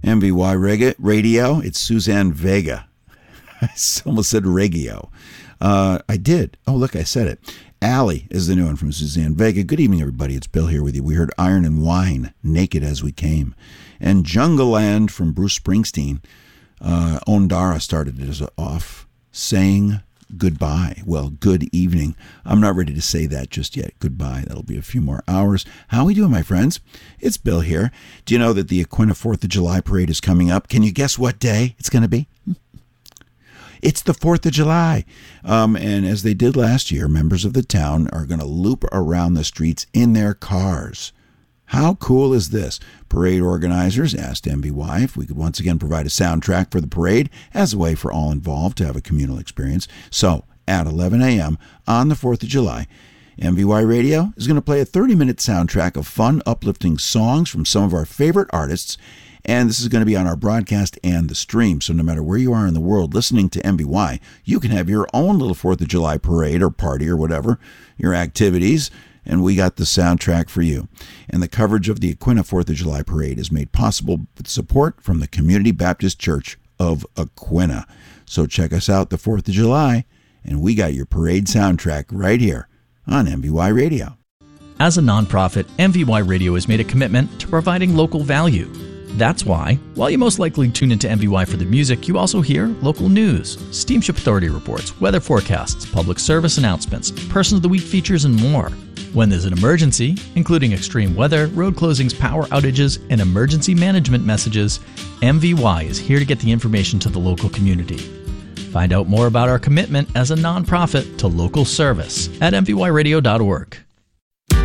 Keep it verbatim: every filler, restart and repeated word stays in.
M V Y Radio, it's Suzanne Vega. I almost said Regio. Uh, I did. Oh, look, I said it. Allie is the new one from Suzanne Vega. Good evening, everybody. It's Bill here with you. We heard Iron and Wine, Naked as We Came. And Jungle Land from Bruce Springsteen. Uh, Ondara started it off saying goodbye. Well, good evening. I'm not ready to say that just yet. Goodbye. That'll be a few more hours. How we doing, my friends? It's Bill here. Do you know that the Aquinnah fourth of July parade is coming up? Can you guess what day it's going to be? It's the fourth of July. Um, and as they did last year, members of the town are going to loop around the streets in their cars. How cool is this? Parade organizers asked M V Y if we could once again provide a soundtrack for the parade as a way for all involved to have a communal experience. So, at eleven a.m. on the fourth of July, M V Y Radio is going to play a thirty-minute soundtrack of fun, uplifting songs from some of our favorite artists, and this is going to be on our broadcast and the stream. So no matter where you are in the world listening to M V Y, you can have your own little fourth of July parade or party or whatever, your activities, and we got the soundtrack for you. And the coverage of the Aquinnah fourth of July parade is made possible with support from the Community Baptist Church of Aquinnah. So check us out the fourth of July, and we got your parade soundtrack right here on M V Y Radio. As a nonprofit, M V Y Radio has made a commitment to providing local value. That's why, while you most likely tune into M V Y for the music, you also hear local news, Steamship Authority reports, weather forecasts, public service announcements, Person of the Week features, and more. When there's an emergency, including extreme weather, road closings, power outages, and emergency management messages, M V Y is here to get the information to the local community. Find out more about our commitment as a nonprofit to local service at m v y radio dot org.